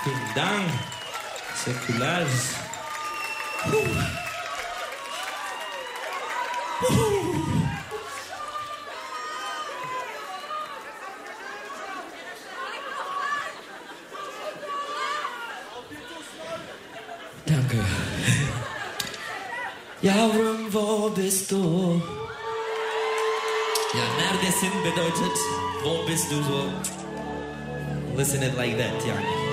Vielen Dank. Säkulär. Danke. Yavrum, wo bist du? Ja, neredesin bedeutet, wo bist du so? Listen it like that, yani.